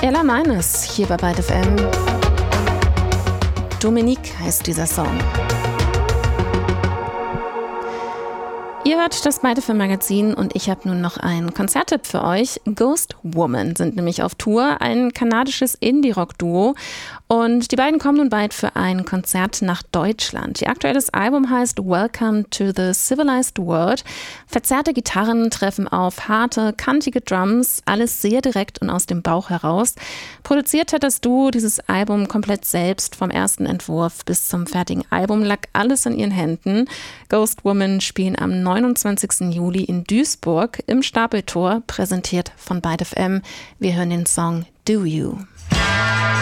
Ella Meines hier bei Byte FM. Dominique heißt dieser Song. Ihr hört das Byte FM Magazin und ich habe nun noch einen Konzerttipp für euch. Ghost Woman sind nämlich auf Tour, ein kanadisches Indie-Rock-Duo. Und die beiden kommen nun bald für ein Konzert nach Deutschland. Ihr aktuelles Album heißt Welcome to the Civilized World. Verzerrte Gitarren treffen auf harte, kantige Drums, alles sehr direkt und aus dem Bauch heraus. Produziert hat das Duo dieses Album komplett selbst, vom ersten Entwurf bis zum fertigen Album lag alles in ihren Händen. Ghost Woman spielen am 29. Juli in Duisburg im Stapeltor, präsentiert von Byte FM. Wir hören den Song Do You.